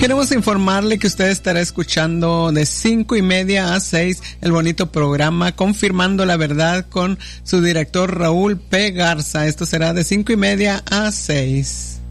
Queremos informarle que usted estará escuchando de 5:30 a 6 el bonito programa Confirmando la Verdad con su director Raúl P. Garza. Esto será de 5:30 a 6.